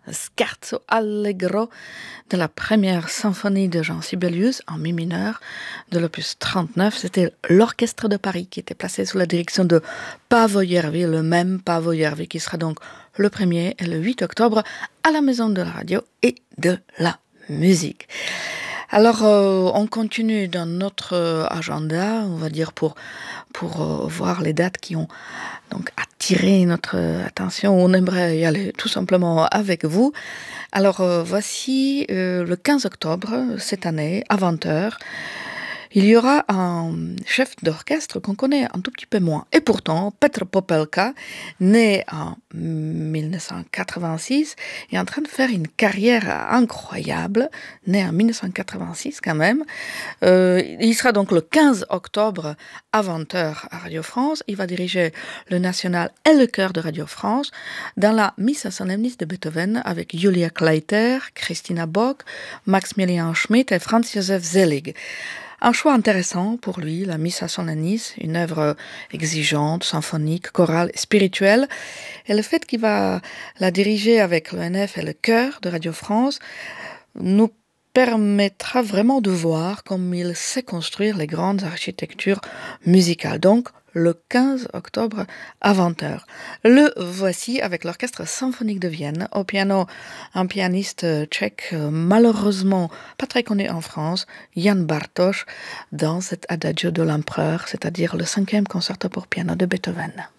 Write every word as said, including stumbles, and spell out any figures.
Scherzo Allegro de la première symphonie de Jean Sibelius en mi mineur de l'opus trente-neuf. C'était l'Orchestre de Paris qui était placé sous la direction de Paavo Järvi, le même Paavo Järvi qui sera donc le premier et le huit octobre à la Maison de la Radio et de la Musique. Alors, euh, on continue dans notre euh, agenda, on va dire, pour, pour euh, voir les dates qui ont donc attiré notre attention. On aimerait y aller tout simplement avec vous. Alors, euh, voici euh, le quinze octobre, cette année, à vingt heures. Il y aura un chef d'orchestre qu'on connaît un tout petit peu moins. Et pourtant, Petr Popelka, né en dix-neuf cent quatre-vingt-six, est en train de faire une carrière incroyable, né en dix-neuf cent quatre-vingt-six quand même. Euh, il sera donc le quinze octobre à vingt heures à Radio France. Il va diriger le National et le chœur de Radio France dans la Missa Solemnis de Beethoven avec Julia Kleiter, Christina Bock, Maximilian Schmidt et Franz Josef Selig. Un choix intéressant pour lui, la Missa Solemnis, une œuvre exigeante, symphonique, chorale, spirituelle. Et le fait qu'il va la diriger avec l'O N F et le chœur de Radio France nous permettra vraiment de voir comme il sait construire les grandes architectures musicales. Donc, le quinze octobre à vingt heures. Le voici avec l'Orchestre symphonique de Vienne. Au piano, un pianiste tchèque malheureusement pas très connu en France, Jan Bartoš, dans cet Adagio de l'Empereur, c'est-à-dire le cinquième concerto pour piano de Beethoven.